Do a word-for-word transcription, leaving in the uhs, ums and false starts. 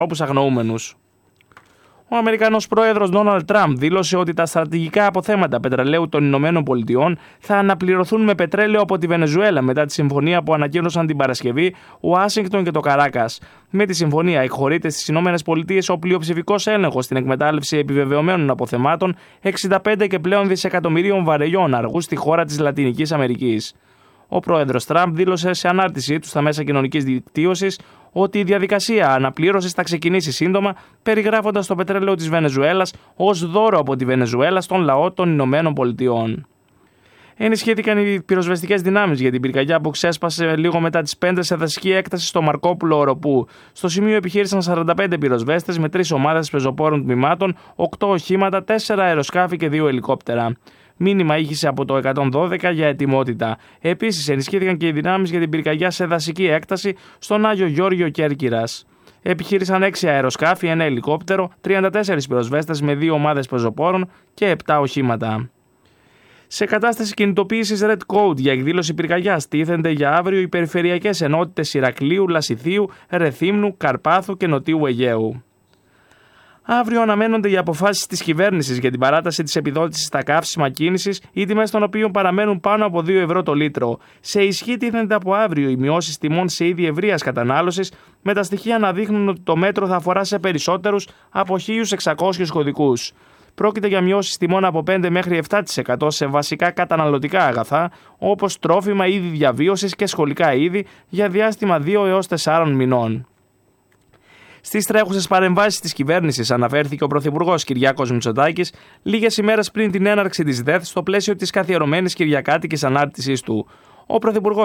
ανθρώπους αγνοούμενους. Ο Αμερικανός πρόεδρος Ντόναλντ Τραμπ δήλωσε ότι τα στρατηγικά αποθέματα πετρελαίου των Ηνωμένων Πολιτειών θα αναπληρωθούν με πετρέλαιο από τη Βενεζουέλα μετά τη συμφωνία που ανακοίνωσαν την Παρασκευή Ουάσιγκτον και το Καράκας. Με τη συμφωνία εκχωρείται στις Ηνωμένες Πολιτείες ο πλειοψηφικός έλεγχος στην εκμετάλλευση επιβεβαιωμένων αποθεμάτων εξήντα πέντε και πλέον δισεκατομμυρίων βαρελιών αργού στη χώρα της Λατινικής Αμερικής. Ο πρόεδρος Τραμπ δήλωσε σε ανάρτησή του στα μέσα κοινωνικής δικτύωσης ότι η διαδικασία αναπλήρωσης θα ξεκινήσει σύντομα, περιγράφοντας το πετρέλαιο της Βενεζουέλας ως δώρο από τη Βενεζουέλα στον λαό των Ηνωμένων Πολιτειών. Ενισχύθηκαν οι πυροσβεστικές δυνάμεις για την πυρκαγιά που ξέσπασε λίγο μετά τις πέντε σε δασική έκταση στο Μαρκόπουλο Οροπού. Στο σημείο επιχείρησαν σαράντα πέντε πυροσβέστες με τρεις ομάδες πεζοπόρων τμήματων, οκτώ οχήματα, τέσσερα αεροσκάφη και δύο ελικόπτερα. Μήνυμα ήχησε από το εκατόν δώδεκα για ετοιμότητα. Επίσης, ενισχύθηκαν και οι δυνάμεις για την πυρκαγιά σε δασική έκταση στον Άγιο Γεώργιο Κέρκυρας. Επιχείρησαν έξι αεροσκάφη, ένα ελικόπτερο, τριάντα τέσσερις πυροσβέστες με δύο ομάδες πεζοπόρων και επτά οχήματα. Σε κατάσταση κινητοποίησης Red Code για εκδήλωση πυρκαγιάς τίθενται για αύριο οι περιφερειακές ενότητες Ηρακλείου, Λασιθίου, Ρεθύμνου, Καρπάθου και Νοτίου Αιγαίου. Αύριο αναμένονται οι αποφάσεις της κυβέρνησης για την παράταση της επιδότησης στα καύσιμα κίνησης, οι τιμές των οποίων παραμένουν πάνω από δύο ευρώ το λίτρο. Σε ισχύ τίθενται από αύριο οι μειώσεις τιμών σε είδη ευρείας κατανάλωσης, με τα στοιχεία να δείχνουν ότι το μέτρο θα αφορά σε περισσότερους από χίλιους εξακόσιους κωδικούς. Πρόκειται για μειώσεις τιμών από πέντε μέχρι επτά τοις εκατό σε βασικά καταναλωτικά αγαθά, όπως τρόφιμα, είδη διαβίωσης και σχολικά είδη, για διάστημα δύο έως τεσσάρων μηνών. Στις τρέχουσες παρεμβάσεις της κυβέρνησης αναφέρθηκε ο Πρωθυπουργός Κυριάκος Μητσοτάκης λίγες ημέρες πριν την έναρξη της ΔΕΘ στο πλαίσιο της καθιερωμένης κυριακάτικης ανάρτησής του. Ο Πρωθυπουργός